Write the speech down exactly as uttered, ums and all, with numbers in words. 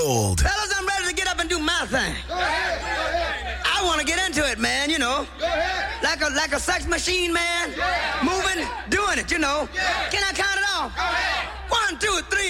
Old. Fellas, I'm ready to get up and do my thing. Go ahead. Go ahead. I want to get into it, man, you know. Go ahead. Like a like a sex machine, man. Yeah. Moving, doing it, you know. Yeah. Can I count it off? Go ahead. One, two, three.